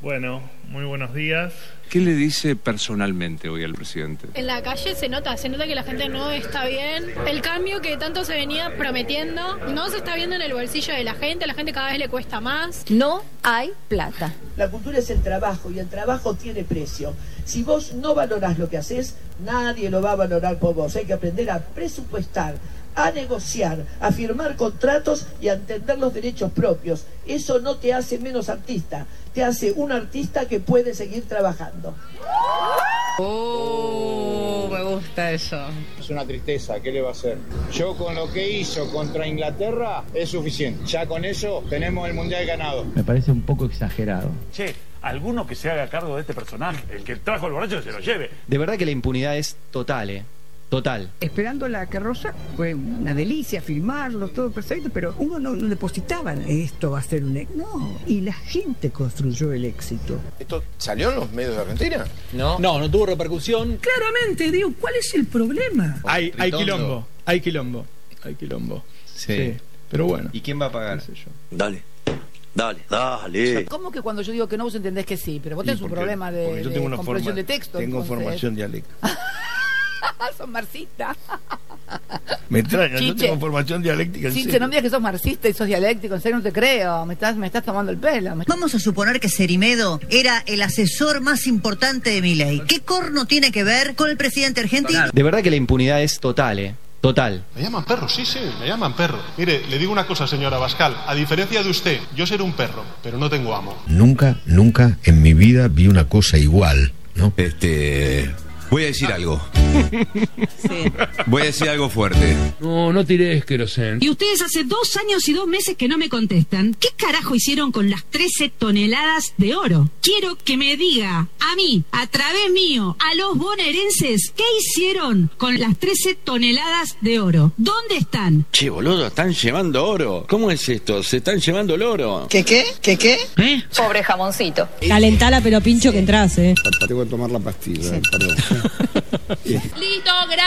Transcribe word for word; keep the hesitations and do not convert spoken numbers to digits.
Bueno, muy buenos días. ¿Qué le dice personalmente hoy al presidente? En la calle se nota, se nota que la gente no está bien. El cambio que tanto se venía prometiendo no se está viendo en el bolsillo de la gente, a la gente cada vez le cuesta más. No hay plata. La cultura es el trabajo y el trabajo tiene precio. Si vos no valorás lo que haces, nadie lo va a valorar por vos. Hay que aprender a presupuestar, a negociar, a firmar contratos y a entender los derechos propios. Eso no te hace menos artista, te hace un artista que puede seguir trabajando. Oh, me gusta eso. Es una tristeza, ¿qué le va a hacer? Yo con lo que hizo contra Inglaterra es suficiente. Ya con eso tenemos el Mundial ganado. Me parece un poco exagerado. Che, alguno que se haga cargo de este personaje. El que trajo el borracho se lo lleve. De verdad que la impunidad es total, ¿eh? Total. Esperando la carroza fue una delicia filmarlo, todo perfecto, pero uno no, no depositaba esto va a ser un éxito. No, y la gente construyó el éxito. ¿Esto salió en los medios de Argentina? No, no, no tuvo repercusión. Claramente, digo, ¿cuál es el problema? Hay, hay quilombo, hay quilombo, hay quilombo. Sí. sí. Pero bueno. ¿Y quién va a pagar? No sé yo. Dale. Dale, dale. ¿Cómo que cuando yo digo que no vos entendés que sí? Pero vos tenés un problema de, yo tengo de una comprensión forma, de texto. Tengo entonces. formación dialéctica. Sos marxista. Me extraña, Chiche. yo tengo formación dialéctica. Chiche, no me digas que sos marxista y sos dialéctico, en serio no te creo. Me estás, me estás tomando el pelo. Me... Vamos a suponer que Cerimedo era el asesor más importante de Milei. ¿Qué corno tiene que ver con el presidente argentino? De verdad que la impunidad es total, ¿eh? Total. Me llaman perro, sí, sí, me llaman perro. Mire, le digo una cosa, señora Abascal. A diferencia de usted, yo seré un perro, pero no tengo amo. Nunca, nunca en mi vida vi una cosa igual, ¿no? Este... Voy a decir algo. Sí. Voy a decir algo fuerte. No, no tiré querosén. Y ustedes hace dos años y dos meses que no me contestan. ¿Qué carajo hicieron con las trece toneladas de oro? Quiero que me diga a mí, a través mío, a los bonaerenses, ¿qué hicieron con las trece toneladas de oro? ¿Dónde están? Che, boludo, están llevando oro. ¿Cómo es esto? Se están llevando el oro. ¿Qué qué? ¿Qué qué? ¿Eh? Pobre jamoncito. Calentala, pero pincho que entras, ¿eh? Tengo que tomar la pastilla, sí. Perdón. Listo, gracias.